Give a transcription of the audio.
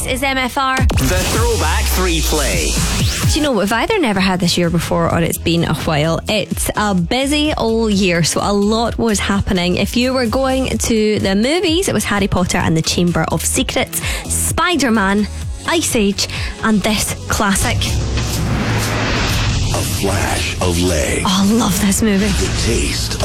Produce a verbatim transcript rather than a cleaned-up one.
This is M F R. The Throwback three Play. Do you know, we've either never had this year before or it's been a while. It's a busy old year, so a lot was happening. If you were going to the movies, it was Harry Potter and the Chamber of Secrets, Spider-Man, Ice Age, and this classic. A flash of legs. Oh, I love this movie. The taste